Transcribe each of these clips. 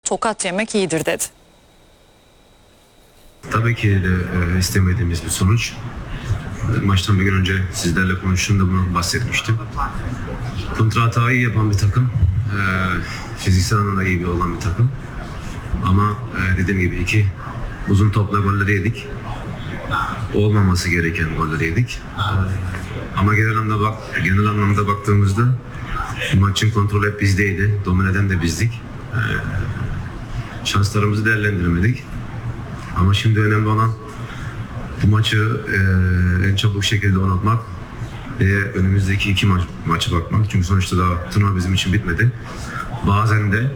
tokat yemek iyidir dedi. Tabii ki de istemediğimiz bir sonuç. Maçtan bir gün önce sizlerle konuştuğumda bunu bahsetmiştim. Kontra hatayı iyi yapan bir takım. Fiziksel anlamda iyi olan bir takım. Ama dediğim gibi iki uzun topla golleri yedik. Olmaması gereken golleri yedik. Ama genel anlamda baktığımızda maçın kontrolü hep bizdeydi. Domine eden de bizdik. Şanslarımızı değerlendiremedik. Ama şimdi önemli olan bu maçı en çabuk şekilde unutmak ve önümüzdeki iki maça bakmak. Çünkü sonuçta daha turnuva bizim için bitmedi. Bazen de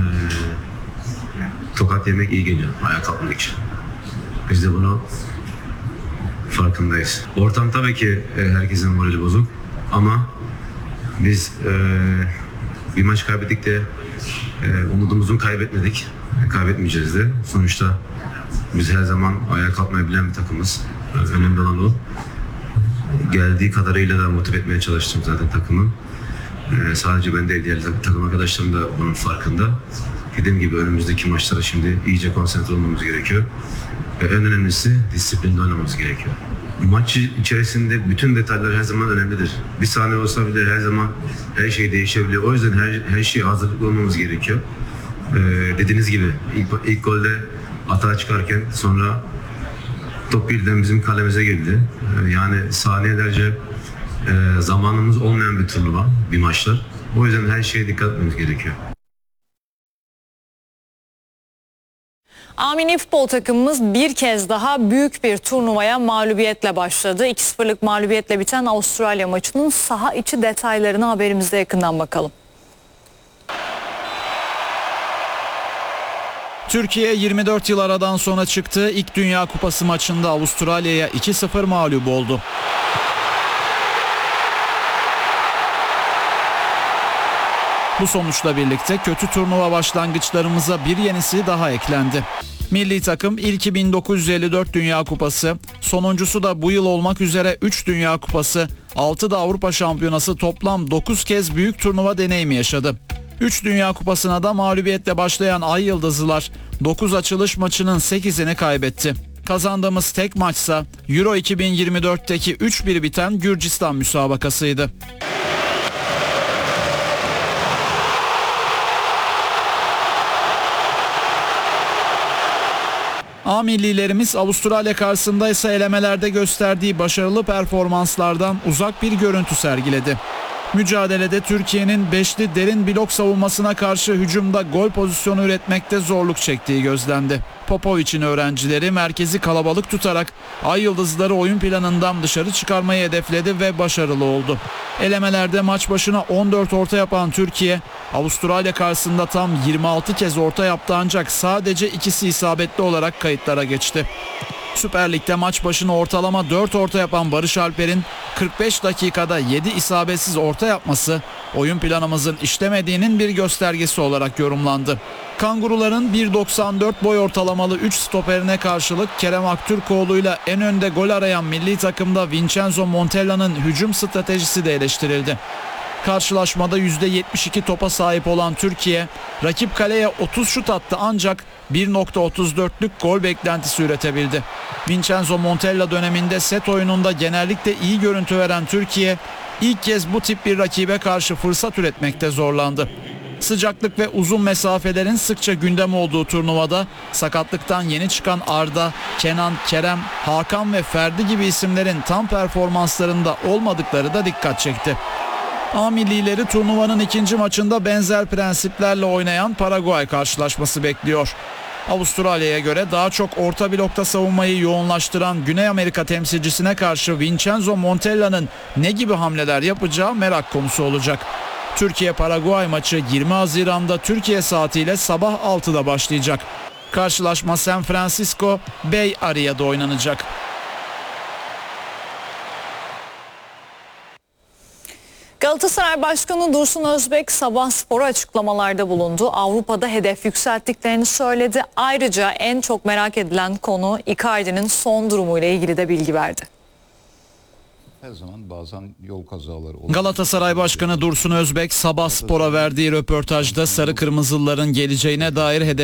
tokat yemek iyi geliyor ayağa kalkmak için. Biz de bunu farkındayız. Ortam tabii ki herkesin morali bozuk ama biz bir maç kaybettik de umudumuzu kaybetmedik. Kaybetmeyeceğiz de. Sonuçta biz her zaman ayağa kalkmayı bilen bir takımız. Önemli olan o. Geldiği kadarıyla da motive etmeye çalıştım zaten takımı. Sadece ben değil, diğer takım arkadaşlarım da bunun farkında. Dediğim gibi önümüzdeki maçlara şimdi iyice konsantre olmamız gerekiyor. Ve en önemlisi disiplinli oynamamız gerekiyor. Maç içerisinde bütün detaylar her zaman önemlidir. Bir saniye olsa bile her zaman her şey değişebiliyor. O yüzden her şeye hazırlıklı olmamız gerekiyor. Dediğiniz gibi ilk golde atağa çıkarken sonra top birden bizim kalemize girdi. Yani saniyelerce zamanımız olmayan bir turnuva, bir maçlar. O yüzden her şeye dikkat etmemiz gerekiyor. A Futbol takımımız bir kez daha büyük bir turnuvaya mağlubiyetle başladı. 2-0'lık mağlubiyetle biten Avustralya maçının saha içi detaylarına haberimizde yakından bakalım. Türkiye 24 yıl aradan sonra çıktığı ilk Dünya Kupası maçında Avustralya'ya 2-0 mağlup oldu. Bu sonuçla birlikte kötü turnuva başlangıçlarımıza bir yenisi daha eklendi. Milli takım ilki 1954 Dünya Kupası, sonuncusu da bu yıl olmak üzere 3 Dünya Kupası, 6 da Avrupa Şampiyonası, toplam 9 kez büyük turnuva deneyimi yaşadı. 3 Dünya Kupası'na da mağlubiyetle başlayan Ay Yıldızlılar 9 açılış maçının 8'ini kaybetti. Kazandığımız tek maçsa Euro 2024'teki 3-1 biten Gürcistan müsabakasıydı. A millilerimiz Avustralya karşısında ise elemelerde gösterdiği başarılı performanslardan uzak bir görüntü sergiledi. Mücadelede Türkiye'nin beşli derin blok savunmasına karşı hücumda gol pozisyonu üretmekte zorluk çektiği gözlendi. Popovic'in öğrencileri merkezi kalabalık tutarak Ay Yıldızları oyun planından dışarı çıkarmayı hedefledi ve başarılı oldu. Elemelerde maç başına 14 orta yapan Türkiye, Avustralya karşısında tam 26 kez orta yaptı ancak sadece ikisi isabetli olarak kayıtlara geçti. Süper Lig'de maç başına ortalama 4 orta yapan Barış Alper'in 45 dakikada 7 isabetsiz orta yapması oyun planımızın işlemediğinin bir göstergesi olarak yorumlandı. Kanguruların 1.94 boy ortalamalı 3 stoperine karşılık Kerem Aktürkoğlu'yla en önde gol arayan milli takımda Vincenzo Montella'nın hücum stratejisi de eleştirildi. Karşılaşmada %72 topa sahip olan Türkiye, rakip kaleye 30 şut attı ancak 1.34'lük gol beklentisi üretebildi. Vincenzo Montella döneminde set oyununda genellikle iyi görüntü veren Türkiye, ilk kez bu tip bir rakibe karşı fırsat üretmekte zorlandı. Sıcaklık ve uzun mesafelerin sıkça gündem olduğu turnuvada sakatlıktan yeni çıkan Arda, Kenan, Kerem, Hakan ve Ferdi gibi isimlerin tam performanslarında olmadıkları da dikkat çekti. A millileri turnuvanın ikinci maçında benzer prensiplerle oynayan Paraguay karşılaşması bekliyor. Avustralya'ya göre daha çok orta blokta savunmayı yoğunlaştıran Güney Amerika temsilcisine karşı Vincenzo Montella'nın ne gibi hamleler yapacağı merak konusu olacak. Türkiye-Paraguay maçı 20 Haziran'da Türkiye saatiyle sabah 6'da başlayacak. Karşılaşma San Francisco Bay Area'da oynanacak. Galatasaray Başkanı Dursun Özbek sabah spora açıklamalarda bulundu. Avrupa'da hedef yükselttiklerini söyledi. Ayrıca en çok merak edilen konu Icardi'nin son durumuyla ilgili de bilgi verdi. Her zaman bazen yol kazaları oluyor. Galatasaray Başkanı Dursun Özbek sabah spora verdiği röportajda sarı kırmızılıların geleceğine dair hedef